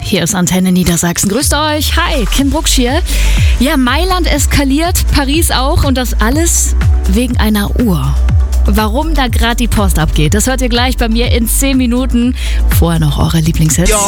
Hier ist Antenne Niedersachsen. Grüßt euch. Hi, Kim Brucksch hier. Ja, Mailand eskaliert, Paris auch und das alles wegen einer Uhr. Warum da gerade die Post abgeht, das hört ihr gleich bei mir in 10 Minuten. Vorher noch eure Lieblingshits.